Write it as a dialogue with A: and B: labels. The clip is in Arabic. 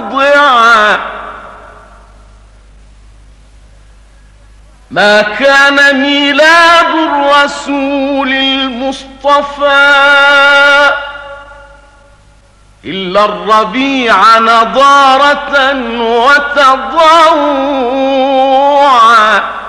A: موضعا. ما كان ميلاد الرسول المصطفى إلا الربيع نضارة وتضوعا.